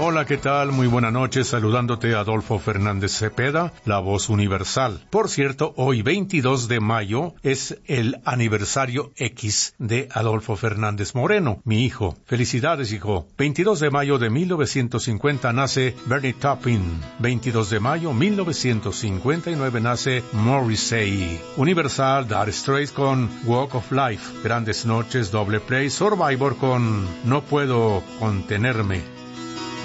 Hola, ¿qué tal? Muy buena noche, saludándote Adolfo Fernández Cepeda, la voz universal. Por cierto, hoy 22 de mayo es el aniversario X de Adolfo Fernández Moreno, mi hijo. Felicidades, hijo. 22 de mayo de 1950 nace Bernie Taupin. 22 de mayo 1959 nace Morrissey. Universal, Dire Straits con Walk of Life. Grandes noches, Doble Play, Survivor con No Puedo Contenerme.